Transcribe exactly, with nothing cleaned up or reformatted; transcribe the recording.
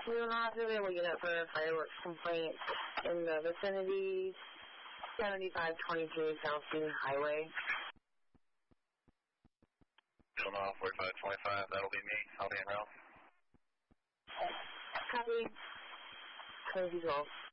We will not be able to get up for a fireworks complaint in the vicinity, seventy-five twenty-three South Union Highway. Illinois forty-five twenty-five, that'll be me. I'll be in route. Copy. twenty twelve.